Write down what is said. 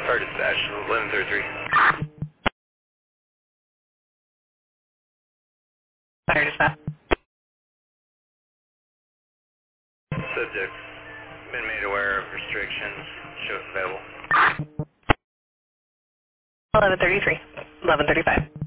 Car dispatch, 1133. Fire dispatch. Subject been made aware of restrictions. Show available. 1133. 1135.